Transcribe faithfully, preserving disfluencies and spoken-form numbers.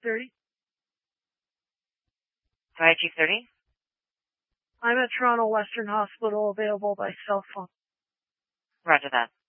thirty. Fire Chief thirty. I'm at Toronto Western Hospital, available by cell phone. Roger that.